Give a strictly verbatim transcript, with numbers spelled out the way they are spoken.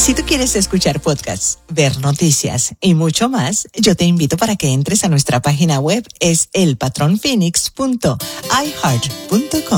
Si tú quieres escuchar podcasts, ver noticias y mucho más, yo te invito para que entres a nuestra página web, es el patron phoenix punto i heart punto com.